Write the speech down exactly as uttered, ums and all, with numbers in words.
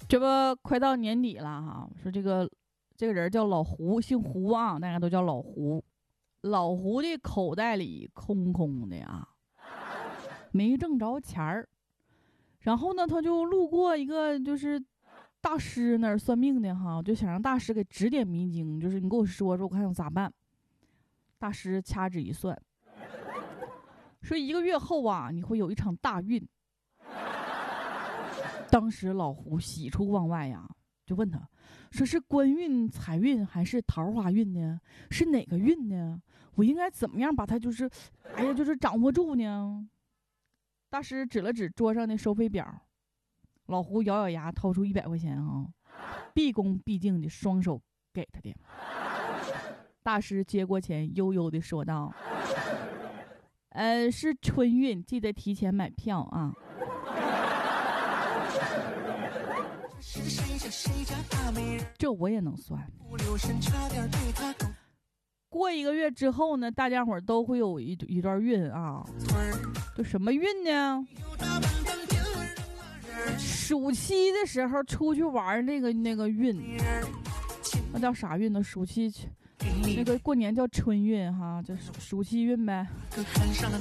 这不快到年底了哈，说这个这个人叫老胡，姓胡啊，大家都叫老胡。老胡的口袋里空空的呀，没挣着钱儿。然后呢，他就路过一个就是大师那儿算命的哈，就想让大师给指点迷津，就是你给我说说，我看我咋办。大师掐指一算，说一个月后啊，你会有一场大运。当时老胡喜出望外呀，就问他说是官运、财运还是桃花运呢？是哪个运呢？我应该怎么样把它就是哎呀就是掌握住呢？大师指了指桌上的收费表，老胡咬咬牙掏出一百块钱啊，毕恭毕敬的双手给他的。大师接过钱悠悠的说道，呃是春运，记得提前买票啊。这我也能算。过一个月之后呢，大家伙都会有一一段运啊。这什么运呢？暑期的时候出去玩那个那个运，那叫啥运呢？暑期那个过年叫春运哈，就暑期运呗。